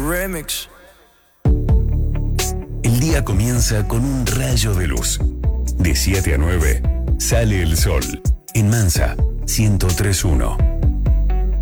Remix. El día comienza con un rayo de luz. De 7 a 9 sale el sol. En Mansa 103.1.